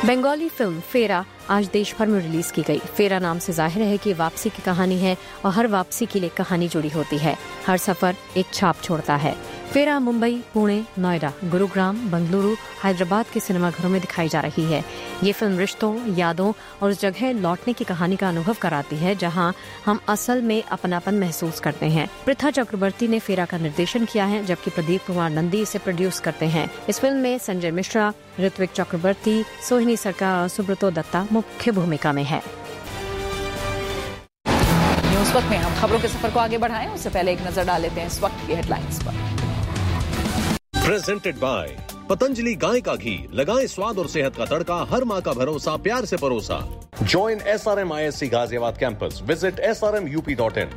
Bengali film फेरा आज देश भर में रिलीज की गई। फेरा नाम से जाहिर है कि वापसी की कहानी है और हर वापसी के लिए कहानी जुड़ी होती है। हर सफर एक छाप छोड़ता है। फेरा मुंबई, पुणे, नोएडा, गुरुग्राम, बेंगलुरु, हैदराबाद के सिनेमाघरों में दिखाई जा रही है। ये फिल्म रिश्तों, यादों और उस जगह लौटने की कहानी का अनुभव कराती है जहां हम असल में अपनापन महसूस करते हैं। पृथा चक्रवर्ती ने फेरा का निर्देशन किया है, जबकि प्रदीप कुमार नंदी इसे प्रोड्यूस करते हैं। इस फिल्म में संजय मिश्रा, ऋत्विक चक्रवर्ती, सोहिनी सरकार और सुब्रतो दत्ता मुख्य भूमिका में है। न्यूज़ वक्त में हम खबरों के सफर को आगे बढ़ाएं, उससे पहले एक नजर डाल लेते हैं इस वक्त की हेडलाइंस पर। प्रेजेंटेड बाय पतंजलि गाय का घी, लगाएं स्वाद और सेहत का तड़का, हर माँ का भरोसा, प्यार से परोसा। Join SRM ISC Ghaziabad campus, visit srmup.in।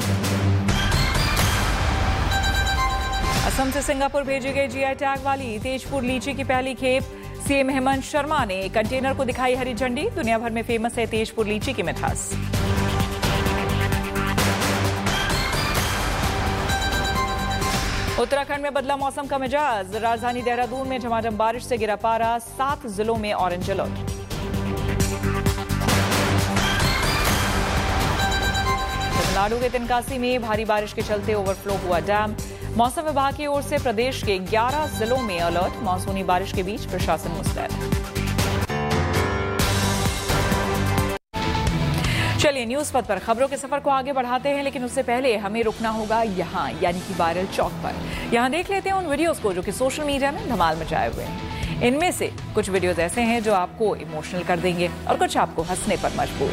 Assam से सिंगापुर भेजी गई GI टैग वाली तेजपुर लीची की पहली खेप। सीएम हेमंत शर्मा ने कंटेनर को दिखाई हरी झंडी। दुनिया भर में फेमस है तेजपुर लीची की मिठास। उत्तराखंड में बदला मौसम का मिजाज। राजधानी देहरादून में झमाझम बारिश से गिरा पारा। 7 जिलों में ऑरेंज अलर्ट। तमिलनाडु के तेनकासी में भारी बारिश के चलते ओवरफ्लो हुआ डैम। मौसम विभाग की ओर से प्रदेश के 11 जिलों में अलर्ट। मानसूनी बारिश के बीच प्रशासन मुस्तैद। चलिए न्यूज़ पथ पर खबरों के सफर को आगे बढ़ाते हैं, लेकिन उससे पहले हमें रुकना होगा यहाँ, यानी कि वायरल चौक पर। यहाँ देख लेते हैं उन वीडियोस को जो कि सोशल मीडिया में धमाल मचाए हुए हैं। इनमें से कुछ वीडियोस ऐसे हैं जो आपको इमोशनल कर देंगे और कुछ आपको हंसने पर मजबूर।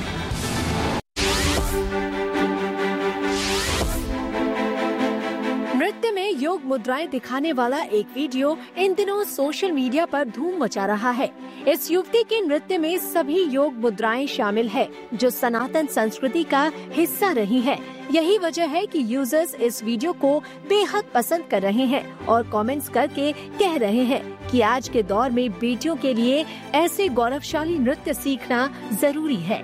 नृत्य में योग मुद्राएं दिखाने वाला एक वीडियो इन दिनों सोशल मीडिया पर धूम मचा रहा है। इस युवती के नृत्य में सभी योग मुद्राएं शामिल है, जो सनातन संस्कृति का हिस्सा रही हैं। यही वजह है कि यूजर्स इस वीडियो को बेहद पसंद कर रहे हैं और कमेंट्स करके कह रहे हैं कि आज के दौर में बेटियों के लिए ऐसे गौरवशाली नृत्य सीखना जरूरी है।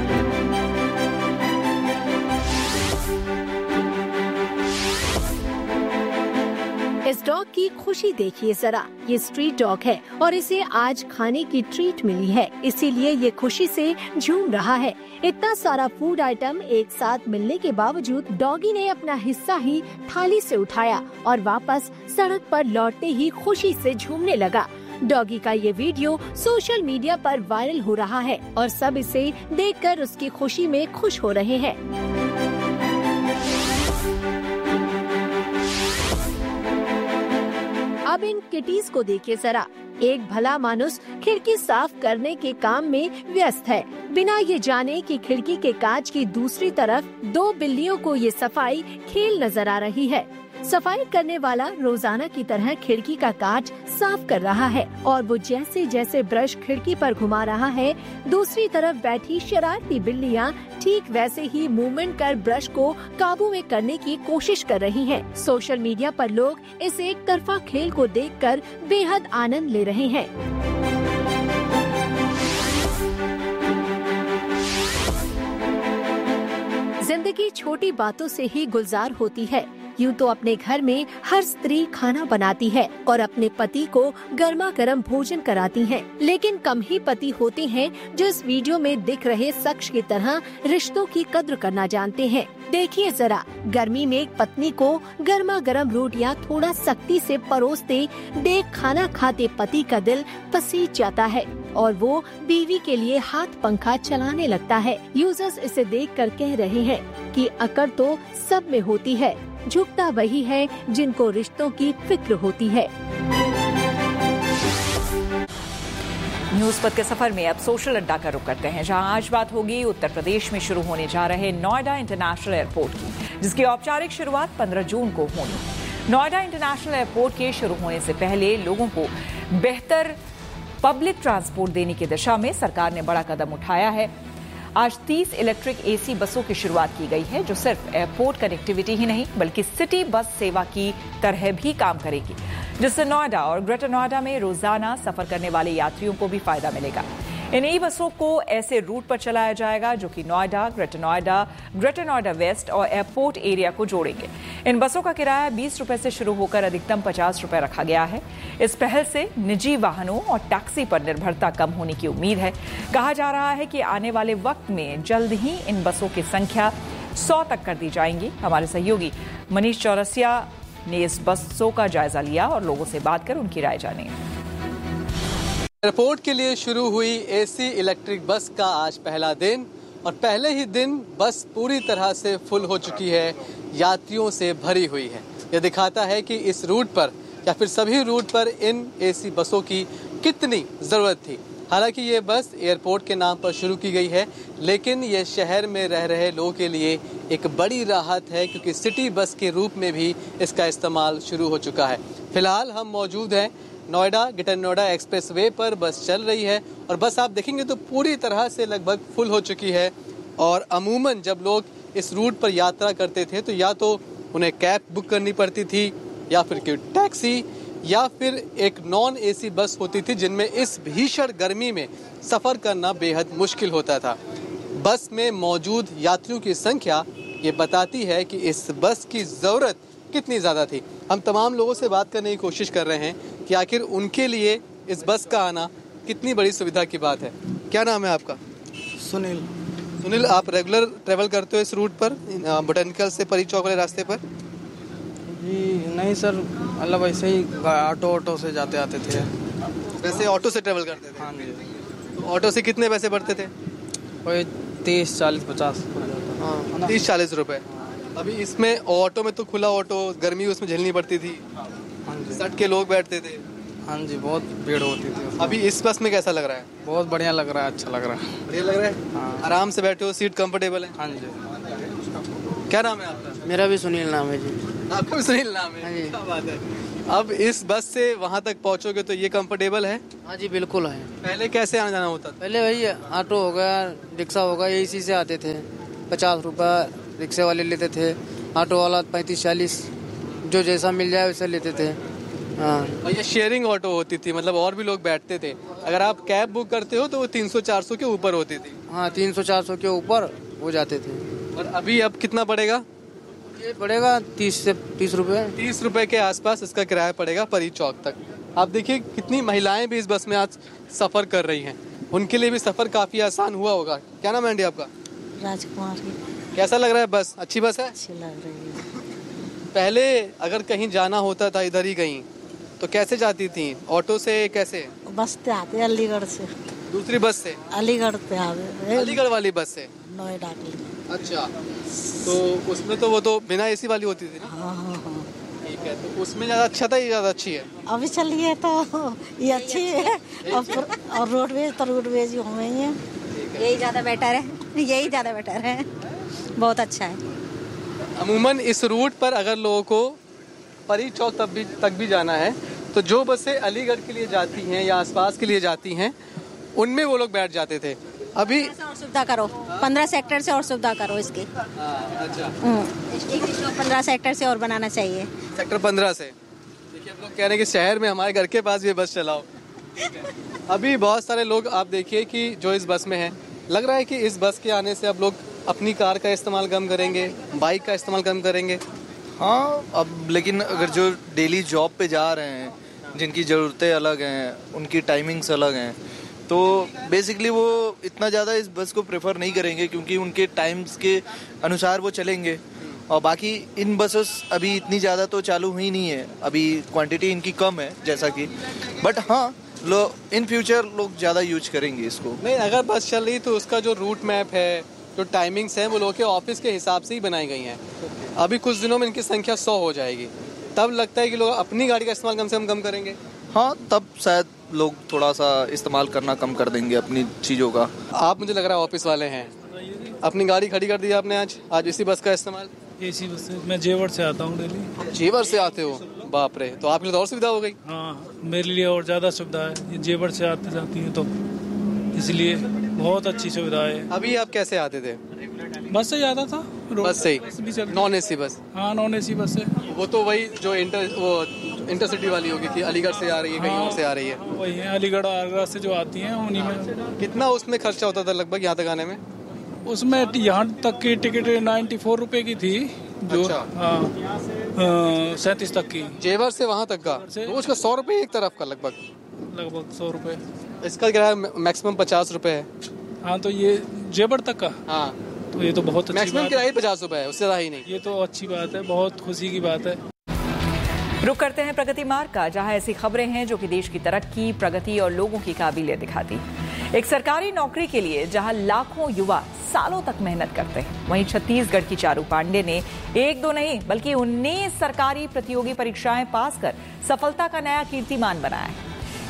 इस डॉग की खुशी देखिए जरा। ये स्ट्रीट डॉग है और इसे आज खाने की ट्रीट मिली है, इसीलिए ये खुशी से झूम रहा है। इतना सारा फूड आइटम एक साथ मिलने के बावजूद डॉगी ने अपना हिस्सा ही थाली से उठाया और वापस सड़क पर लौटते ही खुशी से झूमने लगा। डॉगी का ये वीडियो सोशल मीडिया पर वायरल हो रहा है और सब इसे देखकर उसकी खुशी में खुश हो रहे हैं। अब इन किटीज को देखिए जरा। एक भला मानुस खिड़की साफ करने के काम में व्यस्त है, बिना ये जाने कि खिड़की के कांच की दूसरी तरफ 2 बिल्लियों को ये सफाई खेल नजर आ रही है। सफाई करने वाला रोजाना की तरह खिड़की का कांच साफ कर रहा है और वो जैसे जैसे ब्रश खिड़की पर घुमा रहा है, दूसरी तरफ बैठी शरारती बिल्लियाँ ठीक वैसे ही मूवमेंट कर ब्रश को काबू में करने की कोशिश कर रही हैं। सोशल मीडिया पर लोग इस एक तरफा खेल को देखकर बेहद आनंद ले रहे हैं। जिंदगी छोटी बातों से ही गुलजार होती है। यूँ तो अपने घर में हर स्त्री खाना बनाती है और अपने पति को गर्मा गर्म भोजन कराती हैं, लेकिन कम ही पति होते हैं जो इस वीडियो में दिख रहे शख्स की तरह रिश्तों की कद्र करना जानते हैं। देखिए जरा, गर्मी में एक पत्नी को गर्मा गर्म रोटियां थोड़ा सख्ती से परोसते देख खाना खाते पति का दिल पसीज जाता है और वो बीवी के लिए हाथ पंखा चलाने लगता है। यूजर्स इसे देखकर कह रहे हैं कि अकड़ तो सब में होती है, झुकता वही है जिनको रिश्तों की फिक्र होती है। न्यूज़ पथ के सफर में अब सोशल अड्डा का रुख करते हैं, जहां आज बात होगी उत्तर प्रदेश में शुरू होने जा रहे नोएडा इंटरनेशनल एयरपोर्ट की, जिसकी औपचारिक शुरुआत 15 जून को होनी। नोएडा इंटरनेशनल एयरपोर्ट के शुरू होने से पहले लोगों को बेहतर पब्लिक ट्रांसपोर्ट देने की दिशा में सरकार ने बड़ा कदम उठाया है। आज 30 इलेक्ट्रिक AC बसों की शुरुआत की गई है, जो सिर्फ एयरपोर्ट कनेक्टिविटी ही नहीं बल्कि सिटी बस सेवा की तरह भी काम करेगी, जिससे नोएडा और ग्रेटर नोएडा में रोजाना सफर करने वाले यात्रियों को भी फायदा मिलेगा। इन ई बसों को ऐसे रूट पर चलाया जाएगा जो कि नोएडा, ग्रेटर नोएडा वेस्ट और एयरपोर्ट एरिया को जोड़ेंगे। इन बसों का किराया 20 रुपए से शुरू होकर अधिकतम 50 रुपए रखा गया है। इस पहल से निजी वाहनों और टैक्सी पर निर्भरता कम होने की उम्मीद है। कहा जा रहा है कि आने वाले वक्त में जल्द ही इन बसों की संख्या 100 तक कर दी जाएंगी। हमारे सहयोगी मनीष चौरसिया ने इस बसों का जायजा लिया और लोगों से बात कर उनकी राय जानी। एयरपोर्ट के लिए शुरू हुई एसी इलेक्ट्रिक बस का आज पहला दिन और पहले ही दिन बस पूरी तरह से फुल हो चुकी है, यात्रियों से भरी हुई है। यह दिखाता है कि इस रूट पर या फिर सभी रूट पर इन एसी बसों की कितनी ज़रूरत थी। हालांकि ये बस एयरपोर्ट के नाम पर शुरू की गई है, लेकिन ये शहर में रह रहे लोगों के लिए एक बड़ी राहत है क्योंकि सिटी बस के रूप में भी इसका इस्तेमाल शुरू हो चुका है। फिलहाल हम मौजूद हैं Noida greater Noida express way पर। बस चल रही है और बस आप देखेंगे तो पूरी तरह से लगभग फुल हो चुकी है। और अमूमन जब लोग इस रूट पर यात्रा करते थे तो या तो उन्हें कैब बुक करनी पड़ती थी या फिर कोई टैक्सी या फिर एक नॉन एसी बस होती थी, जिनमें इस भीषण गर्मी में सफ़र करना बेहद मुश्किल होता था। बस में मौजूद यात्रियों की संख्या ये बताती है कि इस बस की ज़रूरत कितनी ज़्यादा थी। हम तमाम लोगों से बात करने की कोशिश कर रहे हैं कि आखिर उनके लिए इस बस का आना कितनी बड़ी सुविधा की बात है। क्या नाम है आपका? सुनील, आप रेगुलर ट्रेवल करते हो इस रूट पर, बोटेनिकल से परी चौक वाले रास्ते पर? जी नहीं सर, मतलब ऐसे ही ऑटो से जाते आते थे। वैसे ऑटो से ट्रेवल करते थे? हाँ जी। ऑटो से कितने पैसे बढ़ते थे? कोई 30, 40, 50। हाँ, 30-40 रुपए। अभी इसमें ऑटो में तो खुला ऑटो, गर्मी उसमें झेलनी पड़ती थी। हाँ जी। सट के लोग बैठते थे। हाँ जी, बहुत भीड़ होती थी। अभी इस बस में कैसा लग रहा है? बहुत बढ़िया लग रहा है, अच्छा लग रहा है। बढ़िया लग रहा है? हाँ। आराम से बैठे हो, सीट कंफर्टेबल है? हाँ जी। क्या नाम है आपका? मेरा भी सुनील नाम है जी। आपका भी सुनील नाम है? हाँ जी। क्या बात है। अब इस बस से वहाँ तक पहुँचोगे तो ये कंफर्टेबल है? हाँ जी बिल्कुल है। पहले कैसे आना जाना होता था? पहले वही ऑटो हो गया, रिक्शा हो गया, इसी से आते थे। 50 रुपये रिक्शे वाले लेते थे, ऑटो वाला 35-40, जो जैसा मिल जाए वैसे लेते थे। हाँ। और ये शेयरिंग ऑटो होती थी, मतलब और भी लोग बैठते थे। अगर आप कैब बुक करते हो तो वो 300-400 के ऊपर होती थी। हाँ, 300-400 के ऊपर हो जाते थे। और अभी अब कितना पड़ेगा? ये पड़ेगा 30 रुपये। 30 रुपए के आसपास इसका किराया पड़ेगा परी चौक तक। आप देखिए कितनी महिलाएं भी इस बस में आज सफर कर रही हैं, उनके लिए भी सफर काफी आसान हुआ होगा। क्या नाम है आंटी आपका? राजकुमार। कैसा लग रहा है बस? अच्छी बस है? अच्छी लग रही है। पहले अगर कहीं जाना होता था इधर ही कहीं तो कैसे जाती थी? ऑटो से? कैसे? बस से आते अलीगढ़ से। दूसरी बस से? अलीगढ़ पे आवे। अलीगढ़ वाली बस से? नोएडा के लिए। अच्छा, तो उसमें तो वो तो बिना एसी वाली होती थी ना? हाँ हाँ हाँ। ठीक है, तो उसमें ज्यादा अच्छा था, ये ज्यादा अच्छी है? अभी चलिए तो ये अच्छी है और रोडवेज तो रोडवेज ही होंगे। यही ज़्यादा बेटर है, यही ज़्यादा बेटर है, बहुत अच्छा है। अमूमन इस रूट पर अगर लोगों को परी चौक तक भी जाना है तो जो बसें अलीगढ़ के लिए जाती हैं या आसपास के लिए जाती हैं उनमें वो लोग बैठ जाते थे। अभी और सुविधा करो, 15 सेक्टर से और सुविधा करो इसकी। अच्छा, 15 सेक्टर से और बनाना चाहिए। सेक्टर 15 से। देखिए, आप लोग कह रहे हैं कि शहर में हमारे घर के पास भी बस चलाओ। अभी बहुत सारे लोग आप देखिए कि जो इस बस में हैं, लग रहा है कि इस बस के आने से अब लोग अपनी कार का इस्तेमाल कम करेंगे, बाइक का इस्तेमाल कम करेंगे। हाँ, अब लेकिन अगर जो डेली जॉब पे जा रहे हैं, जिनकी ज़रूरतें अलग हैं, उनकी टाइमिंग्स अलग हैं, तो बेसिकली वो इतना ज़्यादा इस बस को प्रेफर नहीं करेंगे क्योंकि उनके टाइम्स के अनुसार वो चलेंगे। और बाकी इन बसेस अभी इतनी ज़्यादा तो चालू हुई नहीं है, अभी क्वांटिटी इनकी कम है जैसा कि, बट हाँ इन फ्यूचर लोग ज़्यादा यूज करेंगे इसको। नहीं, अगर बस चल रही तो उसका जो रूट मैप है, जो टाइमिंग्स हैं, वो लोगों के ऑफिस के हिसाब से ही बनाई गई हैं। अभी कुछ दिनों में इनकी संख्या 100 हो जाएगी, तब लगता है कि लोग अपनी गाड़ी का इस्तेमाल कम से कम करेंगे। हाँ, तब शायद लोग थोड़ा सा इस्तेमाल करना कम कर देंगे अपनी चीज़ों का। आप मुझे लग रहा है ऑफिस वाले हैं, अपनी गाड़ी खड़ी कर दी आपने आज इसी बस का इस्तेमाल? एसी बस से। मैं जेवर से आता हूँ डेली। जेवर से आते हो? बाप रे, तो आपके लिए तो और सुविधा हो गई। हाँ, मेरे लिए और ज़्यादा सुविधा है, ये जेवर से आते जाती हैं तो इसलिए बहुत अच्छी सुविधा है। अभी आप कैसे आते थे? बस से जाता था। बस से ही? Non AC bus? हाँ, नॉन एसी बस से। वो तो वही जो इंटरसिटी वाली होगी कि अलीगढ़ से आ रही है, कहीं और से आ रही है? वही है, अलीगढ़ आगरा से जो आती हैं उन्हीं में। कितना उसमें खर्चा होता था लगभग यहाँ तक आने में? उसमें यहाँ तक की टिकट 94 रुपए की थी जो। अच्छा। हाँ 37 तक की। जेवर से वहाँ तक का रोज का 100 रुपए एक तरफ का लगभग 100 रुपए। इसका किराया मैक्सिमम 50 रुपए है। हाँ तो ये जेवर तक का। हाँ तो ये तो बहुत अच्छी मैक्सिमम बात किराया 50 रुपए है, उससे ज्यादा ही नहीं। ये तो अच्छी बात है, बहुत खुशी की बात है। रुक करते हैं प्रगति मार्ग का, जहां ऐसी खबरें हैं जो कि देश की तरक्की, प्रगति और लोगों की काबिलियत दिखाती है। एक सरकारी नौकरी के लिए जहां लाखों युवा सालों तक मेहनत करते हैं, वहीं छत्तीसगढ़ की चारू पांडे ने 1-2 नहीं बल्कि 19 सरकारी प्रतियोगी परीक्षाएं पास कर सफलता का नया कीर्तिमान बनाया है।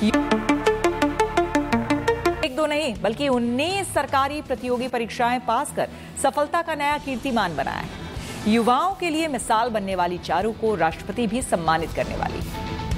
1-2 नहीं बल्कि 19 सरकारी प्रतियोगी परीक्षाएं पास कर सफलता का नया कीर्तिमान बनाया है। युवाओं के लिए मिसाल बनने वाली चारू को राष्ट्रपति भी सम्मानित करने वाली है।